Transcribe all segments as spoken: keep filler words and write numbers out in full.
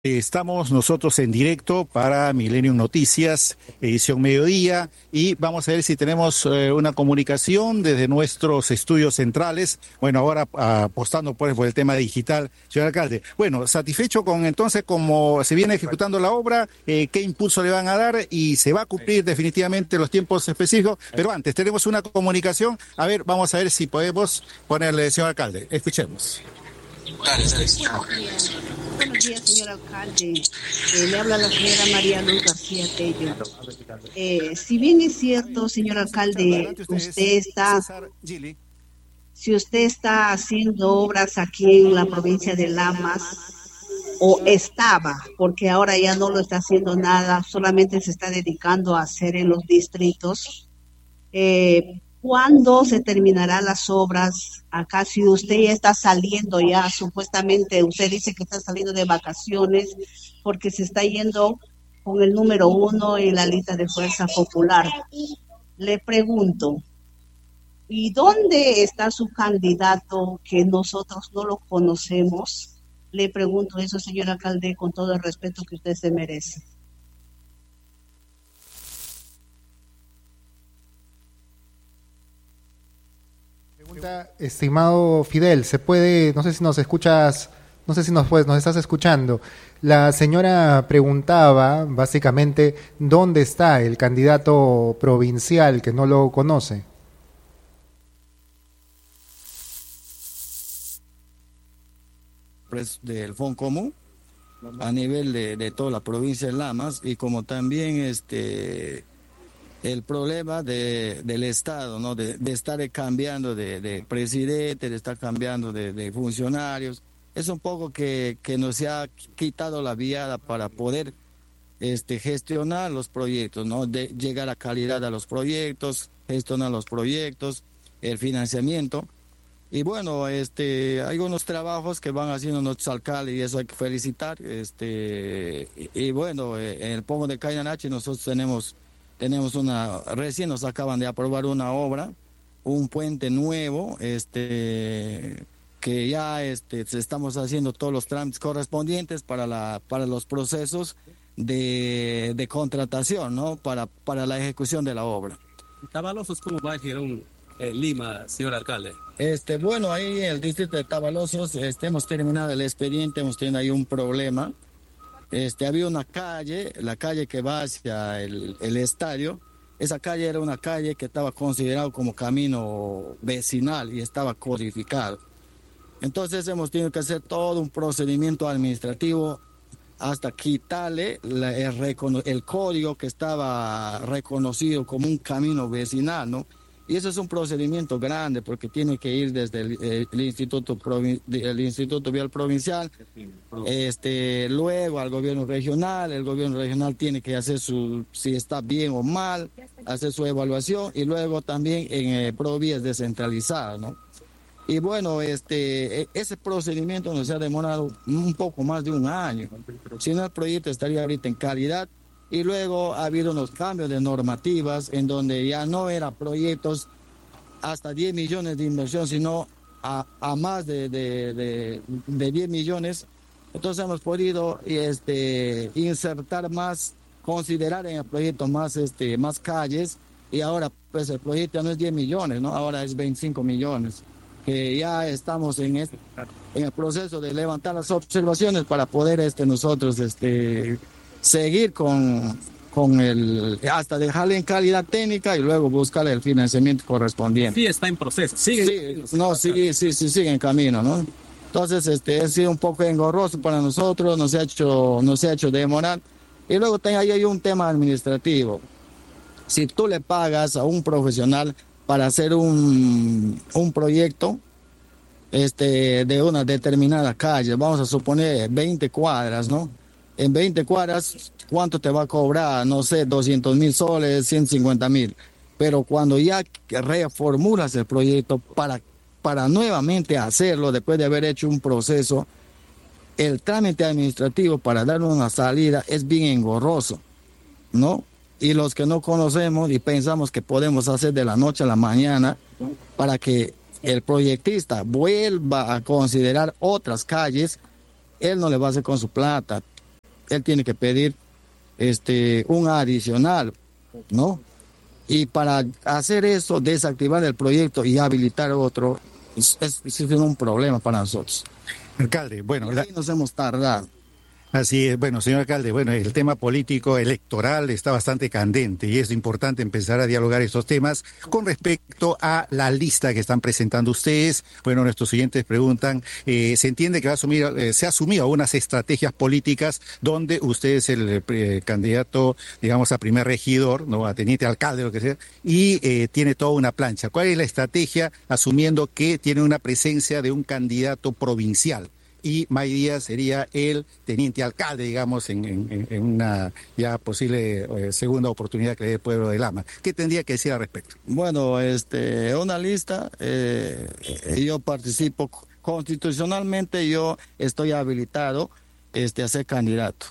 Estamos nosotros en directo para Millennium Noticias, edición mediodía, y vamos a ver si tenemos eh, una comunicación desde nuestros estudios centrales. Bueno, ahora ah, apostando pues, por el tema digital, señor alcalde. Bueno, satisfecho con entonces cómo se viene ejecutando la obra, eh, qué impulso le van a dar y se va a cumplir definitivamente los tiempos específicos. Pero antes tenemos una comunicación. A ver, vamos a ver si podemos ponerle, señor alcalde. Escuchemos. Dale, dale. Buenos días, señor alcalde. Eh, le habla la señora María Luz García Tello. Eh, si bien es cierto, señor alcalde, usted está, si usted está haciendo obras aquí en la provincia de Lamas, o estaba, porque ahora ya no lo está haciendo nada, solamente se está dedicando a hacer en los distritos. Eh, ¿Cuándo se terminarán las obras acá? Si usted ya está saliendo ya, supuestamente usted dice que está saliendo de vacaciones porque se está yendo con el número uno en la lista de Fuerza Popular. Le pregunto, ¿y dónde está su candidato que nosotros no lo conocemos? Le pregunto eso, señor alcalde, con todo el respeto que usted se merece. Pregunta, estimado Fidel, se puede, no sé si nos escuchas, no sé si nos puedes, nos estás escuchando. La señora preguntaba básicamente dónde está el candidato provincial que no lo conoce. Del Fondo Común a nivel de, de toda la provincia de Lamas, y como también este el problema de, del Estado, ¿no? De, de estar cambiando de, de presidente, de estar cambiando de, de funcionarios. Es un poco que, que nos ha quitado la viada para poder este, gestionar los proyectos, ¿no? De llegar a calidad a los proyectos, gestionar los proyectos, el financiamiento. Y bueno, este, hay unos trabajos que van haciendo nuestros alcaldes y eso hay que felicitar. Este, y, y bueno, en el Pomo de Cainanache nosotros tenemos Tenemos una, recién nos acaban de aprobar una obra, un puente nuevo, este, que ya este, estamos haciendo todos los trámites correspondientes para, la, para los procesos de, de contratación, ¿no? Para, para la ejecución de la obra. Tabalosos, ¿cómo va a ir un, eh, Lima, señor alcalde? Este, bueno, ahí en el distrito de Tabalosos este, hemos terminado el expediente, hemos tenido ahí un problema. Este, había una calle, la calle que va hacia el, el estadio. Esa calle era una calle que estaba considerado como camino vecinal y estaba codificado. Entonces hemos tenido que hacer todo un procedimiento administrativo hasta quitarle la, el, el código que estaba reconocido como un camino vecinal, ¿no? Y eso es un procedimiento grande porque tiene que ir desde el, el, el Instituto, el Instituto Vial Provincial, este, luego al gobierno regional. El gobierno regional tiene que hacer su, si está bien o mal, hacer su evaluación, y luego también en eh, Provías descentralizadas, ¿no? Y bueno, este, ese procedimiento nos ha demorado un poco más de un año. Si no, el proyecto estaría ahorita en calidad. Y luego ha habido unos cambios de normativas en donde ya no eran proyectos hasta diez millones de inversión, sino a, a más de, de, de, de diez millones. Entonces hemos podido este, insertar más, considerar en el proyecto más, este, más calles, y ahora pues el proyecto ya no es diez millones, ¿no? Ahora es veinticinco millones, que ya estamos en, este, en el proceso de levantar las observaciones para poder este, nosotros... Este, seguir con, con el, hasta dejarle en calidad técnica y luego buscar el financiamiento correspondiente. Sí, está en proceso. Sigue. Sí, no, sí, sí, sí, sigue en camino, ¿no? Entonces, este, ha sido un poco engorroso para nosotros, nos ha hecho, nos ha hecho demorar. Y luego ahí hay un tema administrativo. Si tú le pagas a un profesional para hacer un, un proyecto este, de una determinada calle, vamos a suponer veinte cuadras, ¿no? En veinte cuadras, ¿cuánto te va a cobrar? No sé, doscientos mil soles, ciento cincuenta mil. Pero cuando ya reformulas el proyecto para, para nuevamente hacerlo, después de haber hecho un proceso, el trámite administrativo para darle una salida es bien engorroso, ¿no? Y los que no conocemos y pensamos que podemos hacer de la noche a la mañana para que el proyectista vuelva a considerar otras calles, él no le va a hacer con su plata. él tiene que pedir este, un adicional, ¿no? Y para hacer eso, desactivar el proyecto y habilitar otro, es, es, es un problema para nosotros. Alcalde, bueno, la... ahí nos hemos tardado. Así es, bueno, señor alcalde, bueno, el tema político electoral está bastante candente y es importante empezar a dialogar estos temas con respecto a la lista que están presentando ustedes. Bueno, nuestros siguientes preguntan, eh, se entiende que va a asumir, eh, se ha asumido unas estrategias políticas donde usted es el eh, candidato, digamos, a primer regidor, no, a teniente alcalde, lo que sea, y eh, tiene toda una plancha. ¿Cuál es la estrategia asumiendo que tiene una presencia de un candidato provincial? Y May Díaz sería el teniente alcalde, digamos, en, en, en una ya posible eh, segunda oportunidad que le dé el pueblo de Lama. ¿Qué tendría que decir al respecto? Bueno, este, una lista, eh, yo participo constitucionalmente, yo estoy habilitado este, a ser candidato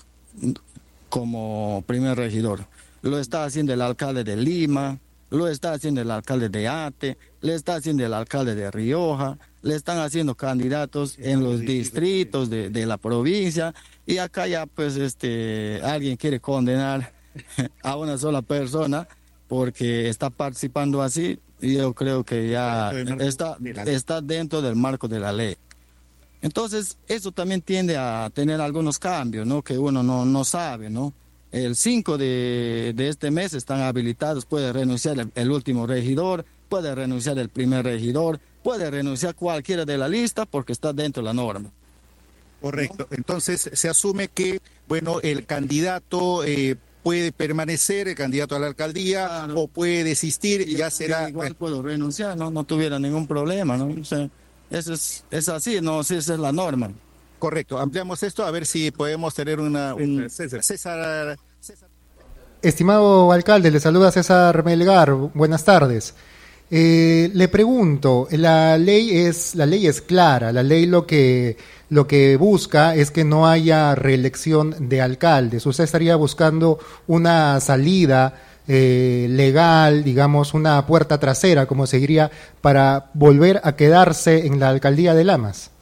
como primer regidor. Lo está haciendo el alcalde de Lima, lo está haciendo el alcalde de Ate, le está haciendo el alcalde de Rioja, le están haciendo candidatos en los distritos de, de la provincia, y acá ya pues este alguien quiere condenar a una sola persona porque está participando así, y yo creo que ya está, está dentro del marco de la ley. Entonces eso también tiende a tener algunos cambios, ¿no? Que uno no, no sabe, ¿no? El cinco de, de este mes están habilitados, puede renunciar el, el último regidor, puede renunciar el primer regidor, puede renunciar cualquiera de la lista porque está dentro de la norma. Correcto. ¿No? Entonces se asume que, bueno, el candidato eh, puede permanecer, el candidato a la alcaldía, claro, o puede desistir y ya será... Igual bueno, puedo renunciar, ¿no? No tuviera ningún problema, ¿no? O sea, eso es, es así, no, sí, esa es la norma. Correcto, ampliamos esto a ver si podemos tener una... Un... César. César, César. Estimado alcalde, le saluda César Melgar, buenas tardes. Eh, le pregunto, la ley es la ley es clara, la ley lo que lo que busca es que no haya reelección de alcaldes. Usted estaría buscando una salida eh, legal, digamos, una puerta trasera, como se diría, para volver a quedarse en la alcaldía de Lamas.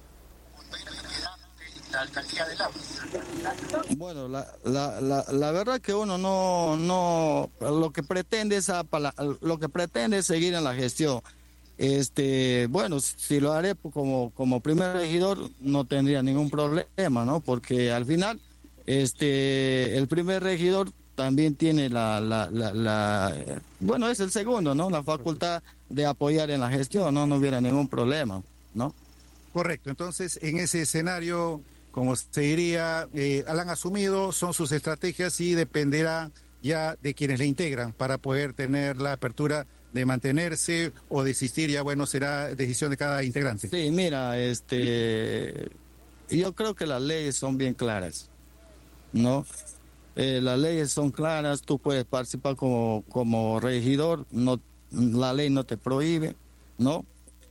Bueno, la, la, la, la verdad que uno no, no, lo que pretende es apala, lo que pretende es seguir en la gestión. Este, bueno, si lo haré como, como primer regidor no tendría ningún problema, ¿no? Porque al final, este, el primer regidor también tiene la, la, la, la, bueno, es el segundo, ¿no? La facultad de apoyar en la gestión, ¿no? No hubiera ningún problema, ¿no? Correcto, entonces en ese escenario, como se diría, eh, han asumido, son sus estrategias y dependerá ya de quienes le integran para poder tener la apertura de mantenerse o desistir, ya bueno, será decisión de cada integrante. Sí, mira, este, yo creo que las leyes son bien claras, ¿no? Eh, las leyes son claras, tú puedes participar como, como regidor, no, la ley no te prohíbe, ¿no?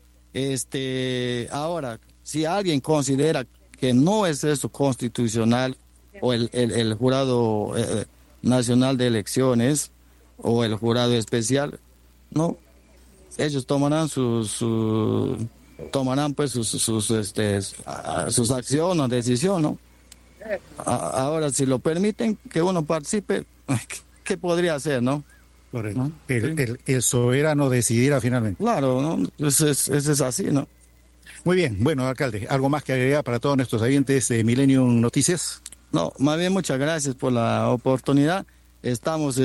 Este, ahora, si alguien considera que no es eso constitucional, o el, el, el jurado eh, nacional de elecciones, o el jurado especial, no, ellos tomarán sus, su, tomarán pues sus, sus, este, sus acciones o decisión, ¿no? A, ahora, si lo permiten que uno participe, ¿qué podría hacer, no? Correcto. ¿No? El, el, el soberano decidirá finalmente. Claro, ¿no? Eso es, eso es así, ¿no? Muy bien, bueno, alcalde, ¿algo más que agregar para todos nuestros oyentes de Millennium Noticias? No, más bien muchas gracias por la oportunidad. Estamos,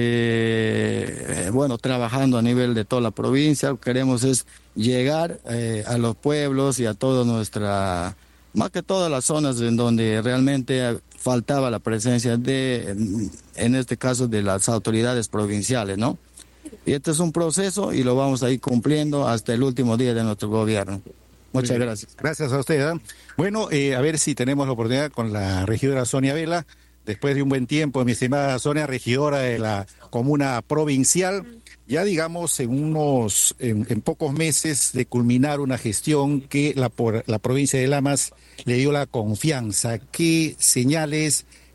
este, bueno, trabajando a nivel de toda la provincia. Lo que queremos es llegar eh, a los pueblos y a toda nuestra, más que todas las zonas en donde realmente faltaba la presencia de, en este caso, de las autoridades provinciales, ¿no? Y este es un proceso y lo vamos a ir cumpliendo hasta el último día de nuestro gobierno. Muchas gracias. Gracias a usted. ¿eh? Bueno, eh, a ver si tenemos la oportunidad con la regidora Sonia Vela, después de un buen tiempo, mi estimada Sonia, regidora de la comuna provincial, ya digamos en unos, en, en pocos meses de culminar una gestión que la, por, la provincia de Lamas le dio la confianza. ¿Qué señales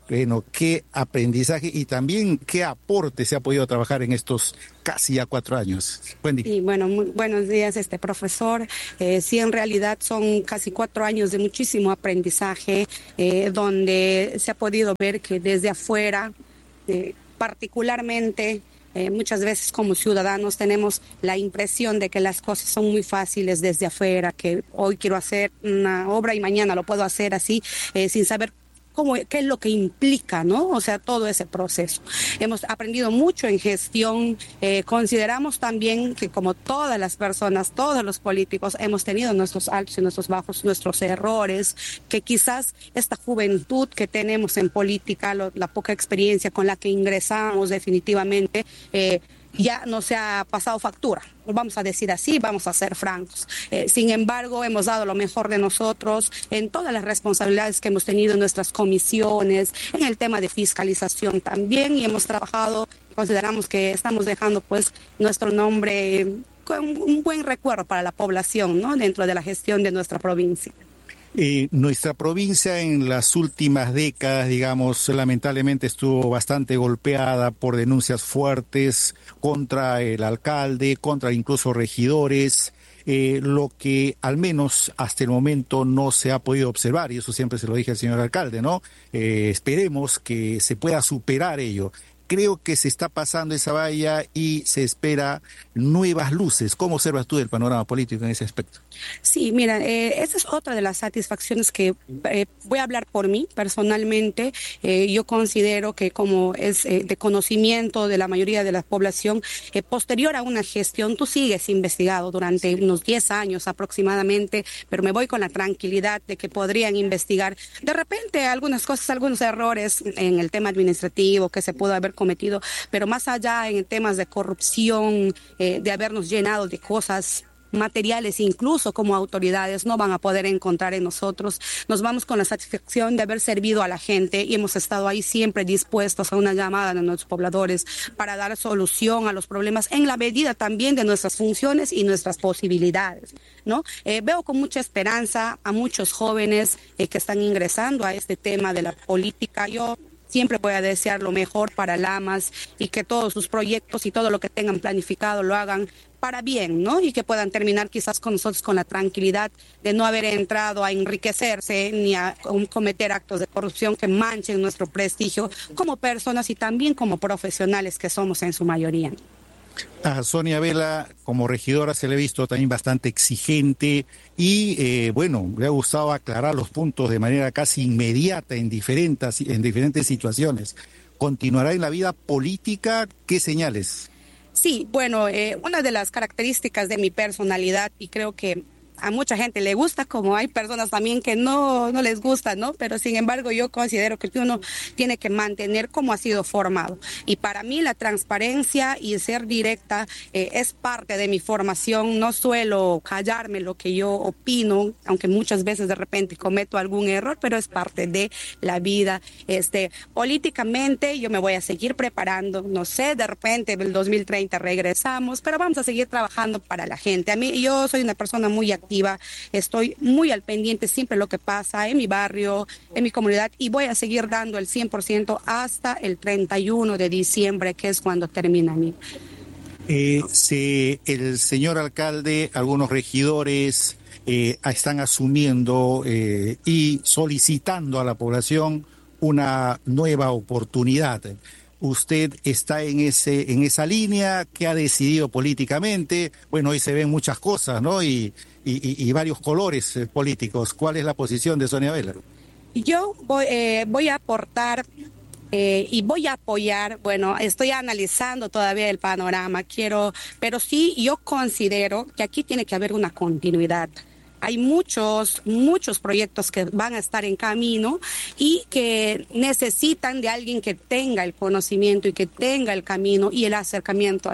bueno, qué aprendizaje y también qué aporte se ha podido trabajar en estos casi ya cuatro años. Buen día. Sí, bueno, muy buenos días, este profesor. Eh, sí, en realidad son casi cuatro años de muchísimo aprendizaje, eh, donde se ha podido ver que desde afuera, eh, particularmente, Eh, muchas veces como ciudadanos tenemos la impresión de que las cosas son muy fáciles desde afuera, que hoy quiero hacer una obra y mañana lo puedo hacer así, eh, sin saber cómo, qué es lo que implica, ¿no? O sea, todo ese proceso. Hemos aprendido mucho en gestión. Eh, consideramos también que como todas las personas, todos los políticos, hemos tenido nuestros altos y nuestros bajos, nuestros errores, que quizás esta juventud que tenemos en política, lo, la poca experiencia con la que ingresamos definitivamente, eh, ya no se ha pasado factura, vamos a decir así, vamos a ser francos. Eh, sin embargo, hemos dado lo mejor de nosotros en todas las responsabilidades que hemos tenido en nuestras comisiones, en el tema de fiscalización también, y hemos trabajado, consideramos que estamos dejando pues nuestro nombre con un buen recuerdo para la población, ¿no? Dentro de la gestión de nuestra provincia. Eh, nuestra provincia en las últimas décadas, digamos, lamentablemente estuvo bastante golpeada por denuncias fuertes contra el alcalde, contra incluso regidores, eh, lo que al menos hasta el momento no se ha podido observar, y eso siempre se lo dije al señor alcalde, ¿no? Eh, esperemos que se pueda superar ello. Creo que se está pasando esa valla y se espera nuevas luces. ¿Cómo observas tú el panorama político en ese aspecto? Sí, mira, eh, esa es otra de las satisfacciones que eh, voy a hablar por mí personalmente. Eh, yo considero que como es eh, de conocimiento de la mayoría de la población, eh, posterior a una gestión, tú sigues investigado durante unos diez años aproximadamente, pero me voy con la tranquilidad de que podrían investigar de repente algunas cosas, algunos errores en el tema administrativo que se pudo haber cometido, pero más allá en temas de corrupción, eh, de habernos llenado de cosas materiales, incluso como autoridades, no van a poder encontrar en nosotros. Nos vamos con la satisfacción de haber servido a la gente y hemos estado ahí siempre dispuestos a una llamada de nuestros pobladores para dar solución a los problemas en la medida también de nuestras funciones y nuestras posibilidades, ¿no? Eh, veo con mucha esperanza a muchos jóvenes eh, que están ingresando a este tema de la política. Yo siempre voy a desear lo mejor para Lamas y que todos sus proyectos y todo lo que tengan planificado lo hagan para bien, ¿no? Y que puedan terminar quizás con nosotros con la tranquilidad de no haber entrado a enriquecerse ni a cometer actos de corrupción que manchen nuestro prestigio como personas y también como profesionales que somos en su mayoría. A Sonia Vela, como regidora, se le ha visto también bastante exigente y, eh, bueno, le ha gustado aclarar los puntos de manera casi inmediata en diferentes, en diferentes situaciones. ¿Continuará en la vida política? ¿Qué señales? Sí, bueno, eh, una de las características de mi personalidad, y creo que a mucha gente le gusta, como hay personas también que no, no les gusta, ¿no? Pero sin embargo yo considero que uno tiene que mantener cómo ha sido formado. Y para mí la transparencia y ser directa eh, es parte de mi formación. No suelo callarme lo que yo opino, aunque muchas veces de repente cometo algún error, pero es parte de la vida. Este, políticamente yo me voy a seguir preparando, no sé, de repente en el dos mil treinta regresamos, pero vamos a seguir trabajando para la gente. A mí, yo soy una persona muy activa. Estoy muy al pendiente siempre de lo que pasa en mi barrio, en mi comunidad, y voy a seguir dando el cien por ciento hasta el treinta y uno de diciembre, que es cuando termina mi. Eh, si el señor alcalde, algunos regidores eh, están asumiendo eh, y solicitando a la población una nueva oportunidad. Usted está en ese en esa línea. ¿Qué ha decidido políticamente? Bueno, hoy se ven muchas cosas, ¿no? Y, y, y varios colores eh, políticos. ¿Cuál es la posición de Sonia Vela? Yo voy, eh, voy a aportar eh, y voy a apoyar, bueno, estoy analizando todavía el panorama, quiero, pero sí yo considero que aquí tiene que haber una continuidad. Hay muchos, muchos proyectos que van a estar en camino y que necesitan de alguien que tenga el conocimiento y que tenga el camino y el acercamiento a la,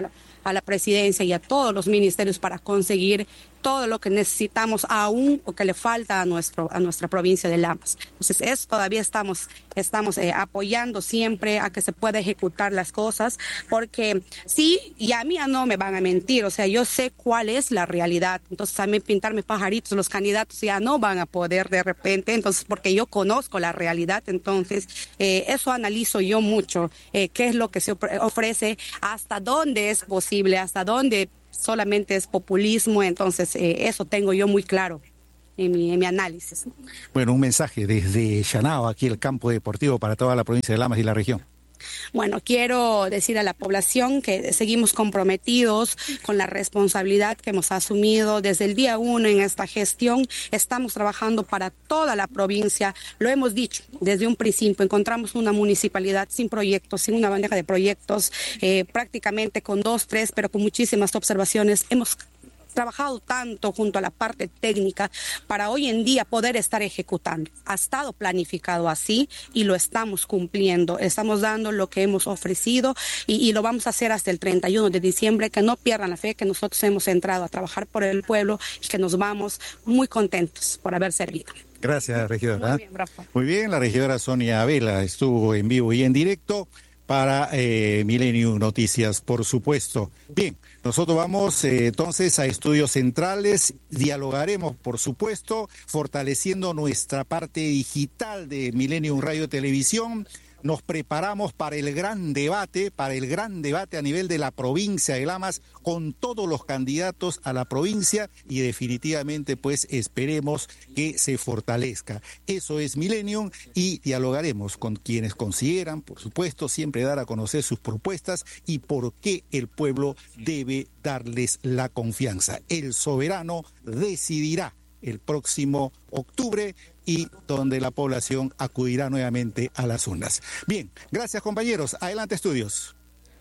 a la presidencia y a todos los ministerios para conseguir todo lo que necesitamos aún o que le falta a nuestro a nuestra provincia de Lamas. Entonces, eso todavía estamos estamos eh, apoyando siempre a que se pueda ejecutar las cosas, porque sí, y a mí no me van a mentir, o sea, yo sé cuál es la realidad. Entonces, también pintarme pajaritos, los candidatos ya no van a poder de repente, entonces, porque yo conozco la realidad, entonces, eh, eso analizo yo mucho, eh, qué es lo que se ofrece, hasta dónde es posible, hasta dónde solamente es populismo, entonces eh, eso tengo yo muy claro en mi, en mi análisis. Bueno, un mensaje desde Chanao, aquí el campo deportivo para toda la provincia de Lamas y la región. Bueno, quiero decir a la población que seguimos comprometidos con la responsabilidad que hemos asumido desde el día uno en esta gestión. Estamos trabajando para toda la provincia, lo hemos dicho desde un principio. Encontramos una municipalidad sin proyectos, sin una bandeja de proyectos, eh, prácticamente con dos, tres, pero con muchísimas observaciones. Hemos trabajado tanto junto a la parte técnica para hoy en día poder estar ejecutando. Ha estado planificado así y lo estamos cumpliendo. Estamos dando lo que hemos ofrecido y, y lo vamos a hacer hasta el treinta y uno de diciembre. Que no pierdan la fe que nosotros hemos entrado a trabajar por el pueblo y que nos vamos muy contentos por haber servido. Gracias, regidora. Muy bien, Rafa. Muy bien, la regidora Sonia Vela estuvo en vivo y en directo para eh, Milenio Noticias, por supuesto. Bien, nosotros vamos eh, entonces a Estudios Centrales, dialogaremos, por supuesto, fortaleciendo nuestra parte digital de Milenio Radio Televisión. Nos preparamos para el gran debate, para el gran debate a nivel de la provincia de Lamas, con todos los candidatos a la provincia y definitivamente pues esperemos que se fortalezca. Eso es Millennium y dialogaremos con quienes consideran, por supuesto, siempre dar a conocer sus propuestas y por qué el pueblo debe darles la confianza. El soberano decidirá el próximo octubre y donde la población acudirá nuevamente a las urnas. Bien, gracias compañeros. Adelante estudios.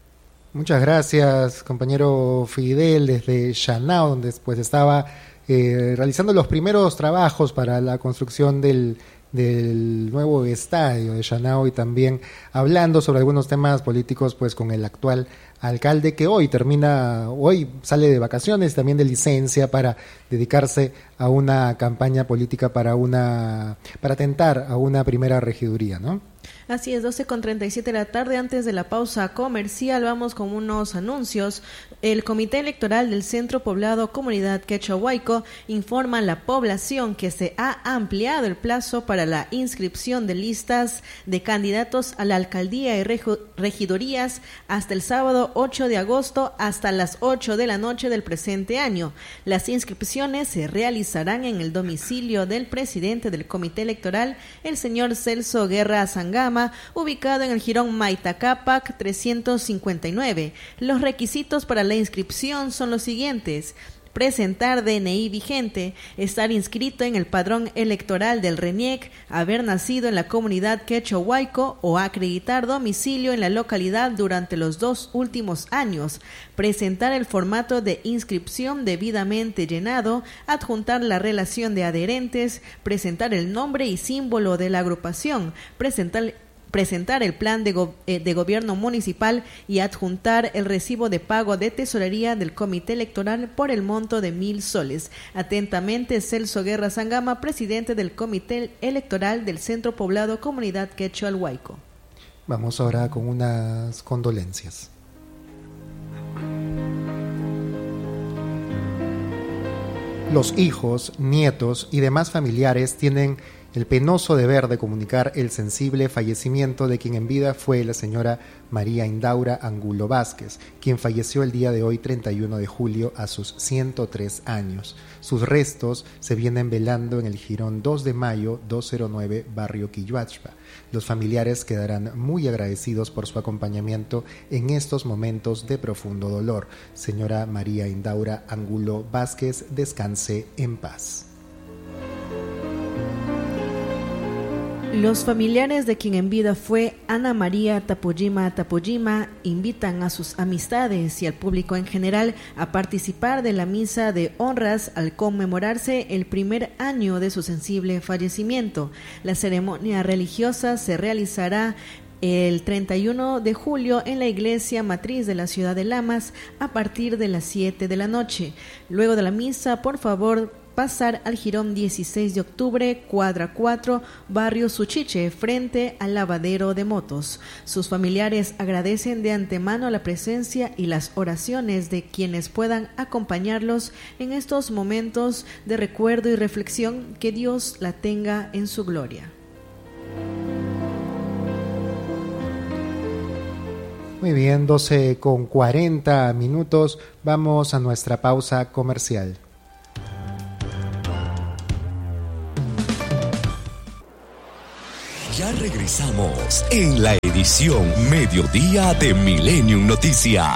Muchas gracias, compañero Fidel, desde Chanao, donde pues estaba eh, realizando los primeros trabajos para la construcción del, del nuevo estadio de Chanao y también hablando sobre algunos temas políticos pues con el actual alcalde que hoy termina, hoy sale de vacaciones, también de licencia para dedicarse a una campaña política para una para tentar a una primera regiduría, ¿no? Así es, doce con treinta y siete de la tarde. Antes de la pausa comercial vamos con unos anuncios. El Comité Electoral del Centro Poblado Comunidad Quechua Huayco informa a la población que se ha ampliado el plazo para la inscripción de listas de candidatos a la alcaldía y regidorías hasta el sábado ocho de agosto hasta las ocho de la noche del presente año. Las inscripciones se realizarán en el domicilio del presidente del Comité Electoral, el señor Celso Guerra Sangama, ubicado en el jirón Maita Cápac trescientos cincuenta y nueve. Los requisitos para la inscripción son los siguientes: presentar D N I vigente, estar inscrito en el padrón electoral del RENIEC, haber nacido en la comunidad Quechua Huayco o acreditar domicilio en la localidad durante los dos últimos años, presentar el formato de inscripción debidamente llenado, adjuntar la relación de adherentes, presentar el nombre y símbolo de la agrupación, presentar presentar el plan de, go- eh, de gobierno municipal y adjuntar el recibo de pago de tesorería del comité electoral por el monto de mil soles. Atentamente, Celso Guerra Sangama, presidente del comité electoral del Centro Poblado Comunidad Quechua Huayco. Vamos ahora con unas condolencias. Los hijos, nietos y demás familiares tienen el penoso deber de comunicar el sensible fallecimiento de quien en vida fue la señora María Indaura Angulo Vázquez, quien falleció el día de hoy, treinta y uno de julio, a sus ciento tres años. Sus restos se vienen velando en el jirón dos de mayo, doscientos nueve, barrio Quilluachpa. Los familiares quedarán muy agradecidos por su acompañamiento en estos momentos de profundo dolor. Señora María Indaura Angulo Vázquez, descanse en paz. Los familiares de quien en vida fue Ana María Tapoyima Tapoyima invitan a sus amistades y al público en general a participar de la misa de honras al conmemorarse el primer año de su sensible fallecimiento. La ceremonia religiosa se realizará el treinta y uno de julio en la iglesia matriz de la ciudad de Lamas a partir de las siete de la noche. Luego de la misa, por favor, pasar al jirón dieciséis de octubre, cuadra cuatro, barrio Suchiche, frente al lavadero de motos. Sus familiares agradecen de antemano la presencia y las oraciones de quienes puedan acompañarlos en estos momentos de recuerdo y reflexión. Que Dios la tenga en su gloria. Muy bien, doce con cuarenta minutos. Vamos a nuestra pausa comercial. Ya regresamos en la edición Mediodía de Millennium Noticias.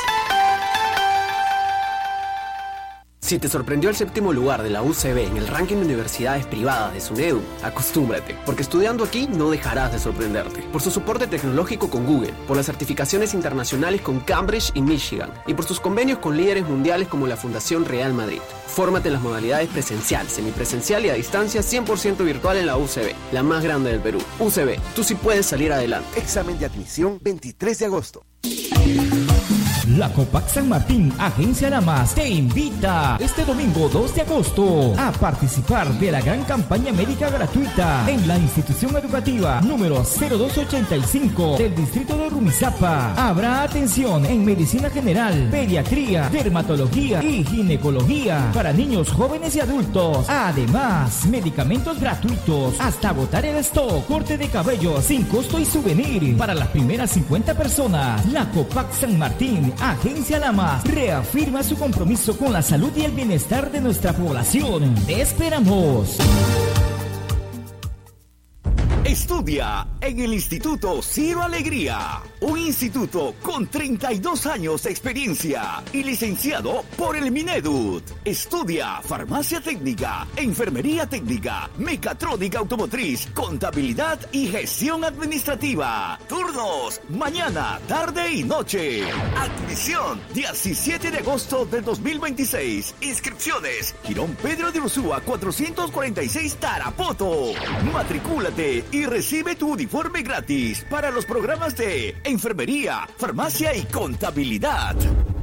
Si te sorprendió el séptimo lugar de la U C B en el ranking de universidades privadas de SUNEDU, acostúmbrate, porque estudiando aquí no dejarás de sorprenderte. Por su soporte tecnológico con Google, por las certificaciones internacionales con Cambridge y Michigan, y por sus convenios con líderes mundiales como la Fundación Real Madrid. Fórmate en las modalidades presencial, semipresencial y a distancia cien por ciento virtual en la U C B, la más grande del Perú. U C B, tú sí puedes salir adelante. Examen de admisión veintitrés de agosto. La Copac San Martín, Agencia Lamas, te invita este domingo dos de agosto a participar de la gran campaña médica gratuita en la institución educativa número cero dos ochenta y cinco del distrito de Rumizápa. Habrá atención en medicina general, pediatría, dermatología y ginecología para niños, jóvenes y adultos. Además, medicamentos gratuitos hasta agotar el stock, corte de cabello sin costo y souvenir para las primeras cincuenta personas. La Copac San Martín, Agencia Lamas, reafirma su compromiso con la salud y el bienestar de nuestra población. ¡Te esperamos! Estudia en el Instituto Ciro Alegría, un instituto con treinta y dos años de experiencia y licenciado por el Mineduc. Estudia farmacia técnica, enfermería técnica, mecatrónica automotriz, contabilidad y gestión administrativa. Turnos mañana, tarde y noche. Admisión diecisiete de agosto del dos mil veintiséis. Inscripciones Girón Pedro de Ursúa cuatrocientos cuarenta y seis Tarapoto. Matricúlate y recibe tu uniforme gratis para los programas de enfermería, farmacia y contabilidad.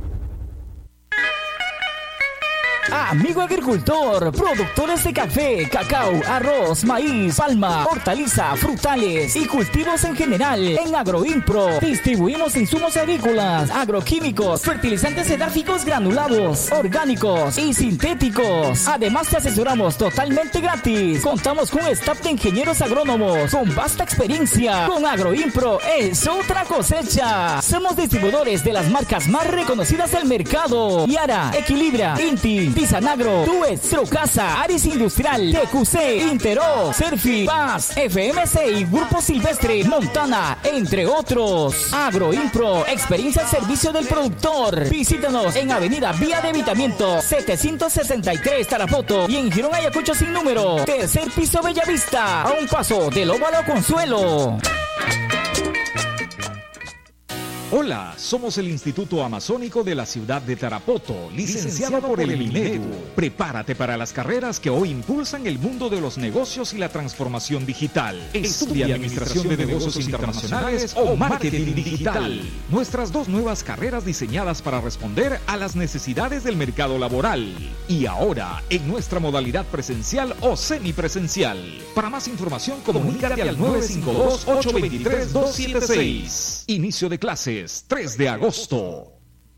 Amigo agricultor, productores de café, cacao, arroz, maíz, palma, hortaliza, frutales y cultivos en general. En Agroimpro distribuimos insumos agrícolas, agroquímicos, fertilizantes edáficos granulados, orgánicos y sintéticos. Además te asesoramos totalmente gratis. Contamos con un staff de ingenieros agrónomos con vasta experiencia. Con Agroimpro es otra cosecha. Somos distribuidores de las marcas más reconocidas del mercado: Yara, Equilibra, Inti, Tisanagro, Tuet, Trocasa, Aris Industrial, T Q C, Intero, Serfi, Paz, F M C y Grupo Silvestre, Montana, entre otros. Agroimpro, experiencia al servicio del productor. Visítanos en Avenida Vía de Evitamiento setecientos sesenta y tres Tarapoto y en Girón Ayacucho sin número, tercer piso Bellavista, a un paso del Óvalo Consuelo. Hola, somos el Instituto Amazónico de la ciudad de Tarapoto, licenciado por el Minedu. Prepárate para las carreras que hoy impulsan el mundo de los negocios y la transformación digital. Estudia Administración de Negocios Internacionales o Marketing Digital. Nuestras dos nuevas carreras diseñadas para responder a las necesidades del mercado laboral. Y ahora, en nuestra modalidad presencial o semipresencial. Para más información, comunícate al nueve cinco dos, ocho dos tres, dos siete seis. Inicio de clases tres de agosto.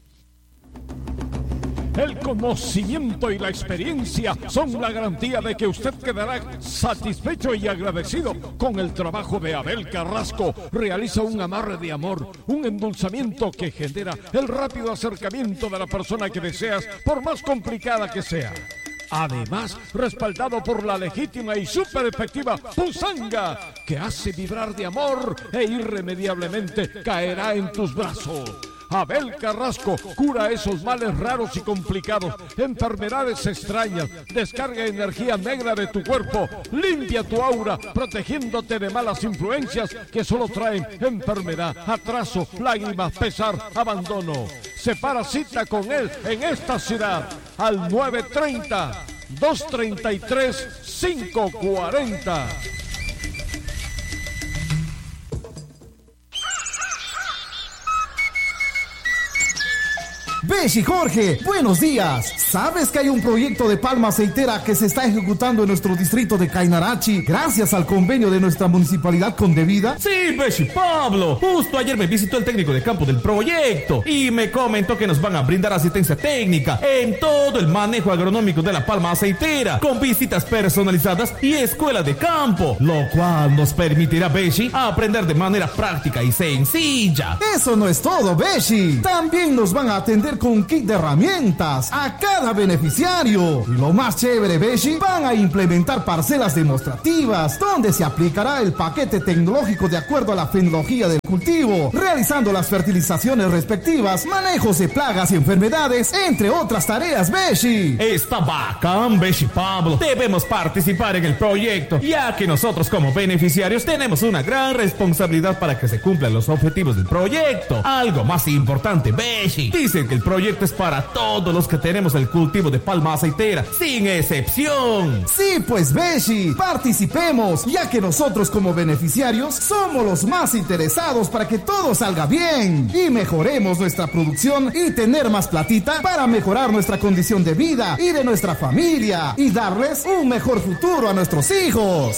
El conocimiento y la experiencia son la garantía de que usted quedará satisfecho y agradecido con el trabajo de Abel Carrasco. Realiza un amarre de amor, un endulzamiento que genera el rápido acercamiento de la persona que deseas, por más complicada que sea. Además, respaldado por la legítima y súper efectiva Pusanga, que hace vibrar de amor e irremediablemente caerá en tus brazos. Abel Carrasco cura esos males raros y complicados, enfermedades extrañas, descarga energía negra de tu cuerpo, limpia tu aura, protegiéndote de malas influencias que solo traen enfermedad, atraso, lágrimas, pesar, abandono. Separa cita con él en esta ciudad al nueve treinta, dos treinta y tres, cinco cuarenta. Beshi Jorge, buenos días. ¿Sabes que hay un proyecto de palma aceitera que se está ejecutando en nuestro distrito de Cainarachi gracias al convenio de nuestra municipalidad con Devida? Sí, Beshi Pablo. Justo ayer me visitó el técnico de campo del proyecto y me comentó que nos van a brindar asistencia técnica en todo el manejo agronómico de la palma aceitera, con visitas personalizadas y escuela de campo, lo cual nos permitirá, Beshi, aprender de manera práctica y sencilla. Eso no es todo, Beshi. También nos van a atender con un kit de herramientas a cada beneficiario. Y lo más chévere, Beshi, van a implementar parcelas demostrativas donde se aplicará el paquete tecnológico de acuerdo a la fenología del cultivo, realizando las fertilizaciones respectivas, manejos de plagas y enfermedades, entre otras tareas, Beshi. Está bacán, Beshi Pablo. Debemos participar en el proyecto, ya que nosotros como beneficiarios tenemos una gran responsabilidad para que se cumplan los objetivos del proyecto. Algo más importante, Beshi, dicen que el proyecto es para todos los que tenemos el cultivo de palma aceitera, sin excepción. Sí, pues, Beshi, participemos, ya que nosotros como beneficiarios somos los más interesados para que todo salga bien y mejoremos nuestra producción y tener más platita para mejorar nuestra condición de vida y de nuestra familia y darles un mejor futuro a nuestros hijos.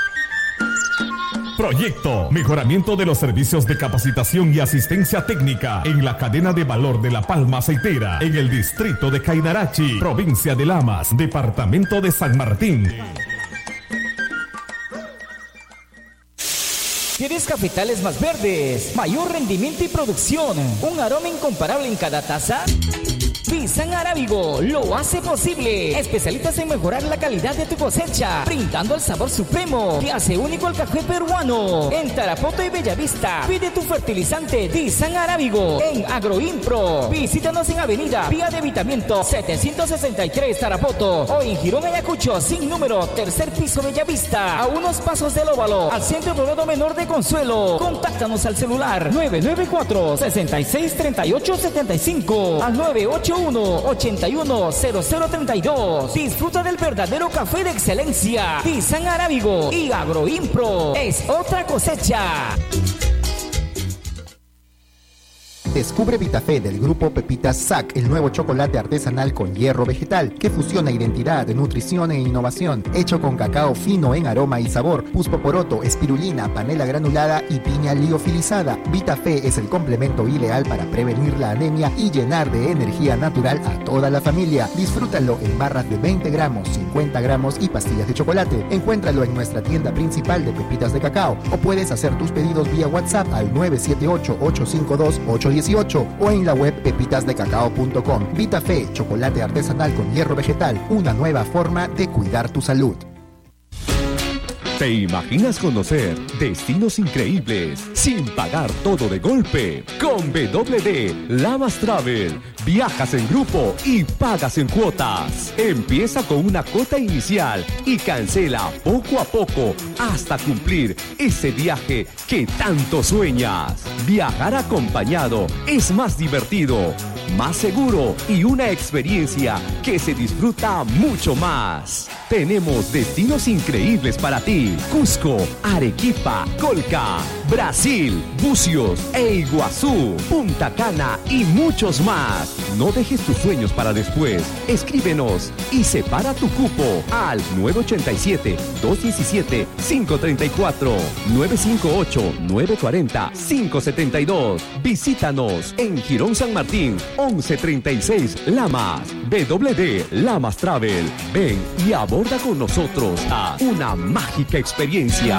Proyecto Mejoramiento de los servicios de capacitación y asistencia técnica en la cadena de valor de la palma aceitera en el distrito de Cainarachi, provincia de Lamas, departamento de San Martín. ¿Quieres cafetales más verdes, mayor rendimiento y producción, un aroma incomparable en cada taza? Pisan Arábigo lo hace posible. Especialistas en mejorar la calidad de tu cosecha, brindando el sabor supremo que hace único al café peruano. En Tarapoto y Bellavista, pide tu fertilizante Pisan Arábigo en Agroimpro. Visítanos en Avenida Vía de Evitamiento setecientos sesenta y tres Tarapoto o en Girón Ayacucho sin número, tercer piso Bellavista, a unos pasos del Óvalo, al Centro Poblado Menor de Consuelo. Contáctanos al celular nueve nueve cuatro, seis seis tres ocho siete cinco al nueve ocho uno, ocho uno cero cero tres dos. Disfruta del verdadero café de excelencia. Pisan Arábigo y Agroimpro es otra cosecha. Descubre Vitafé del grupo Pepitas S A C, el nuevo chocolate artesanal con hierro vegetal que fusiona identidad, nutrición e innovación, hecho con cacao fino en aroma y sabor, puspoporoto, espirulina, panela granulada y piña liofilizada. Vitafé es el complemento ideal para prevenir la anemia y llenar de energía natural a toda la familia. Disfrútalo en barras de veinte gramos, cincuenta gramos y pastillas de chocolate. Encuéntralo en nuestra tienda principal de pepitas de cacao o puedes hacer tus pedidos vía WhatsApp al nueve siete ocho, ocho cinco dos, ocho uno ocho o en la web pepitas de cacao punto com. Vitafé, chocolate artesanal con hierro vegetal, una nueva forma de cuidar tu salud. ¿Te imaginas conocer destinos increíbles sin pagar todo de golpe? Con W D Lamas Travel, viajas en grupo y pagas en cuotas. Empieza con una cuota inicial y cancela poco a poco hasta cumplir ese viaje que tanto sueñas. Viajar acompañado es más divertido, más seguro y una experiencia que se disfruta mucho más. Tenemos destinos increíbles para ti. Cusco, Arequipa, Colca, Brasil, Bucios e Iguazú, Punta Cana y muchos más. No dejes tus sueños para después. Escríbenos y separa tu cupo al nueve ocho siete, dos uno siete, cinco tres cuatro, nueve cinco ocho, nueve cuatro cero, cinco siete dos. Visítanos en Girón San Martín, once treinta y seis Lamas. W D Lamas Travel. Ven y aborda con nosotros a una mágica experiencia.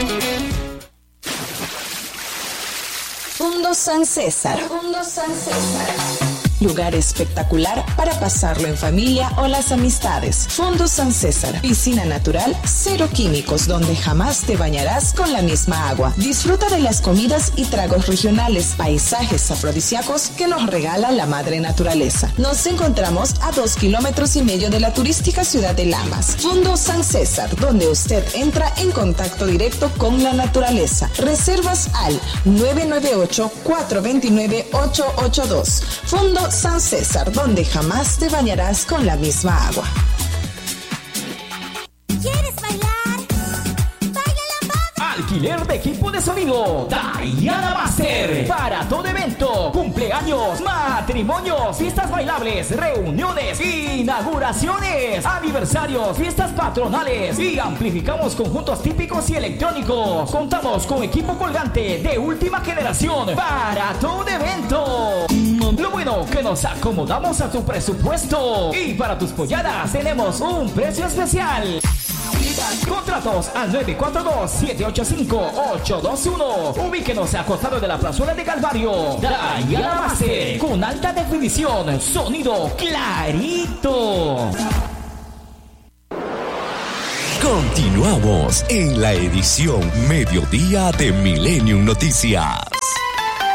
Fundo San César. Fundo San César. Lugar espectacular para pasarlo en familia o las amistades. Fundo San César. Piscina natural, cero químicos, donde jamás te bañarás con la misma agua. Disfruta de las comidas y tragos regionales, paisajes afrodisíacos que nos regala la madre naturaleza. Nos encontramos a dos kilómetros y medio de la turística ciudad de Lamas. Fundo San César, donde usted entra en contacto directo con la naturaleza. Reservas al nueve nueve ocho, cuatro dos nueve, ocho ocho dos. Fundo San César, donde jamás te bañarás con la misma agua. ¿Quieres bailar? ¡Baila la banda! alquiler de equipo de sonido. Diana Master. Para todo evento, cumpleaños, matrimonios, fiestas bailables, reuniones, inauguraciones, aniversarios, fiestas patronales y amplificamos conjuntos típicos y electrónicos. Contamos con equipo colgante de última generación para todo evento. Lo bueno que nos acomodamos a tu presupuesto y para tus polladas tenemos un precio especial. Contratos al nueve cuatro dos, siete ocho cinco, ocho dos uno. Ubíquenos a costado de la plazuela de Calvario. Diana Master, con alta definición, sonido clarito. Continuamos en la edición Mediodía de Millennium Noticias.